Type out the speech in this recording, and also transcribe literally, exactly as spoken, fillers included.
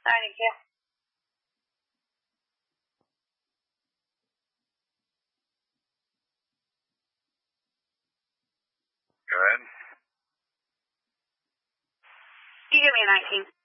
ninety-two. Go ahead. You give me a nineteen.